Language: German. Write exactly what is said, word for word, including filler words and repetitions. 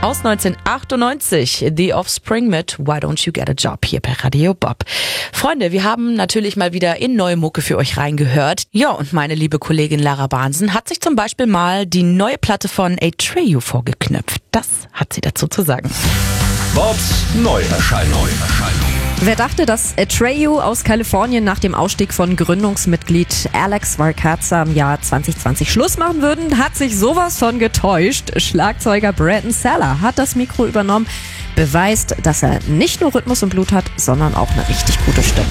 Aus neunzehnhundertachtundneunzig, The Offspring mit Why Don't You Get a Job hier bei Radio Bob. Freunde, wir haben natürlich mal wieder in neue Mucke für euch reingehört. Ja, und meine liebe Kollegin Lara Bahnsen hat sich zum Beispiel mal die neue Platte von Atreyu vorgeknöpft. Das hat sie dazu zu sagen. Bobs Neuerscheinung. Wer dachte, dass Atreyu aus Kalifornien nach dem Ausstieg von Gründungsmitglied Alex Varkaza im Jahr zwanzig zwanzig Schluss machen würden, hat sich sowas von getäuscht. Schlagzeuger Braden Seller hat das Mikro übernommen, beweist, dass er nicht nur Rhythmus im Blut hat, sondern auch eine richtig gute Stimme.